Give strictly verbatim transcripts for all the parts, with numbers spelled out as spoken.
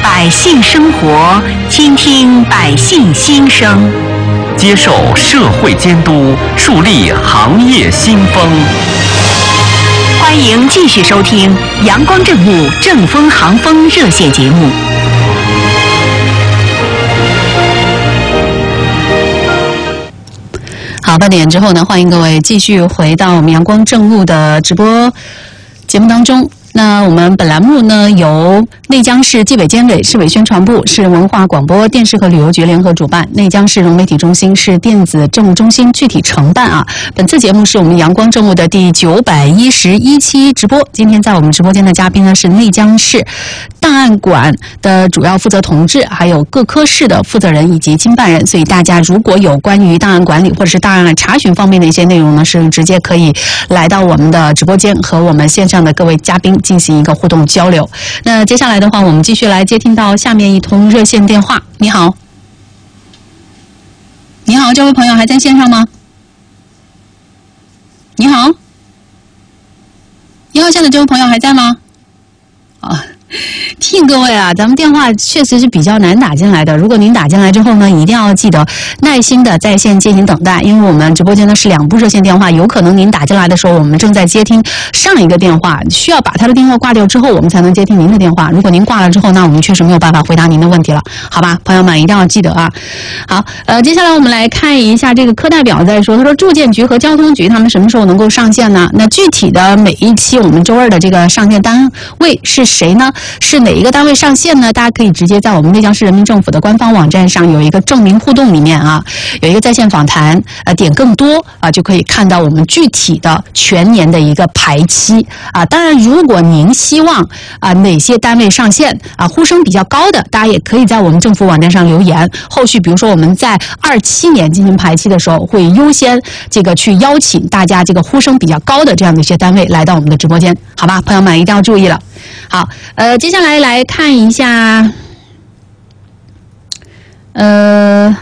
百姓生活，倾听百姓心声， 接受社会监督，树立行业新风。 欢迎继续收听阳光政务正风行风热线节目。 好，八点之后呢，欢迎各位继续回到我们阳光政务的直播节目当中。那我们本栏目呢，由内江市纪委监委、市委宣传部、市文化广播电视和旅游局联合主办，内江市融媒体中心市电子政务中心具体承办啊。本次节目是我们阳光政务的第九百一十一期直播。今天在我们直播间的嘉宾呢是内江市档案馆的主要负责同志，还有各科室的负责人以及经办人。所以大家如果有关于档案管理或者是档案查询方面的一些内容呢，是直接可以来到我们的直播间和我们线上的各位嘉宾进行一个互动交流。那接下来的话，我们继续来接听到下面一通热线电话。你好，你好，这位朋友还在线上吗？你好，一号线的这位朋友还在吗？啊。提醒各位啊，咱们电话确实是比较难打进来的。如果您打进来之后呢，一定要记得耐心的在线进行等待，因为我们直播间呢是两部热线电话，有可能您打进来的时候，我们正在接听上一个电话，需要把他的电话挂掉之后，我们才能接听您的电话。如果您挂了之后，那我们确实没有办法回答您的问题了，好吧，朋友们一定要记得啊。好，呃，接下来我们来看一下这个柯代表在说，他说住建局和交通局他们什么时候能够上线呢？那具体的每一期我们周二的这个上线单位是谁呢？是哪一个单位上线呢？大家可以直接在我们内江市人民政府的官方网站上有一个证明互动里面啊，有一个在线访谈，呃，点更多啊，就可以看到我们具体的全年的一个排期啊。当然，如果您希望啊哪些单位上线啊呼声比较高的，大家也可以在我们政府网站上留言。后续比如说我们在二七年进行排期的时候，会优先这个去邀请大家这个呼声比较高的这样的一些单位来到我们的直播间，好吧，朋友们一定要注意了。好，呃，接下来来看一下，呃，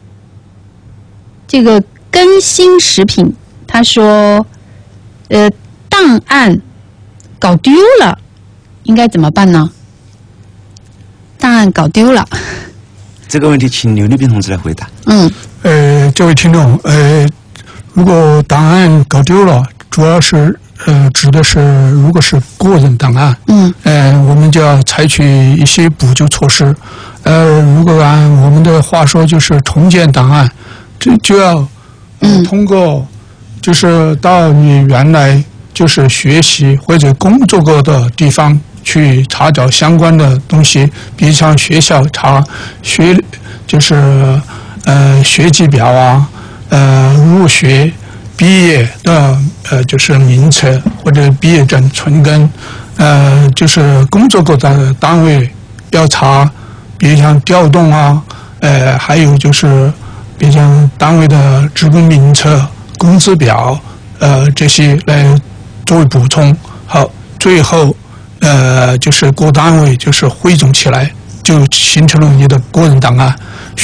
这个更新食品，他说，呃，档案搞丢了，应该怎么办呢？档案搞丢了， 这个问题请刘立斌同志来回答。 嗯， 呃，这位听众，呃，如果档案搞丢了，主要是。呃，指的是如果是个人档案，嗯，呃，我们就要采取一些补救措施。呃，如果按我们的话说，就是重建档案，这就要、呃、嗯通过就是到你原来就是学习或者工作过的地方去查找相关的东西，比如像学校查学就是呃学籍表啊，呃入学。毕业的呃就是名册或者毕业证存根，呃就是工作过的单位要查，比如像调动啊，呃还有就是比如像单位的职工名册、工资表，呃这些来作为补充。好，最后呃就是各单位就是汇总起来，就形成了你的个人档案。